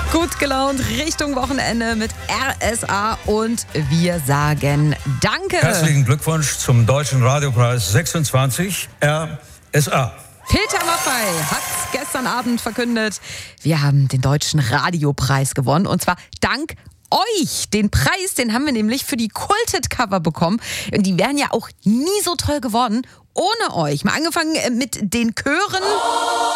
Gut gelaunt Richtung Wochenende mit RSA und wir sagen Danke. Herzlichen Glückwunsch zum Deutschen Radiopreis 26 RSA. Peter Maffay hat es gestern Abend verkündet. Wir haben den Deutschen Radiopreis gewonnen und zwar dank euch. Den Preis, den haben wir nämlich für die Kulted-Cover bekommen. Und die wären ja auch nie so toll geworden ohne euch. Mal angefangen mit den Chören.